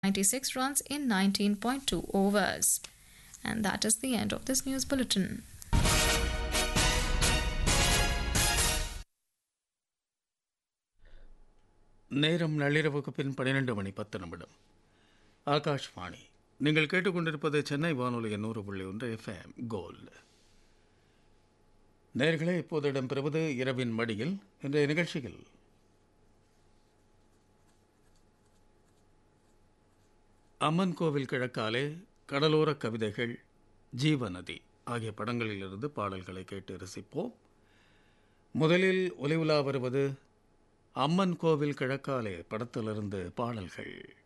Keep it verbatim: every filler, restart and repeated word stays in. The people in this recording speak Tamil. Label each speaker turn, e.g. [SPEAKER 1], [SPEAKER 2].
[SPEAKER 1] ninety-six runs in nineteen point two overs. And that is the end of this news bulletin.
[SPEAKER 2] நேரம் நள்ளிரவுக்கு பின் பன்னிரண்டு மணி பத்து நிமிடம். ஆகாஷ்வாணி. நீங்கள் கேட்டுக்கொண்டிருப்பது சென்னை வானொலி நூறு புள்ளி ஒன்று எஃப்எம் கோல்டு. நேர்களே, இப்போது இடம்பெறுவது இரவின் மடியில். இன்றைய நிகழ்ச்சியில் அம்மன் கோவில் கிழக்காலே, கடலோர கவிதைகள், ஜீவநதி ஆகிய படங்களிலிருந்து பாடல்களை கேட்டு ரசிப்போம். முதலில் ஒலிவுலா வருவது அம்மன் கோவில் கிழக்காலே படத்திலிருந்து பாடல்கள்.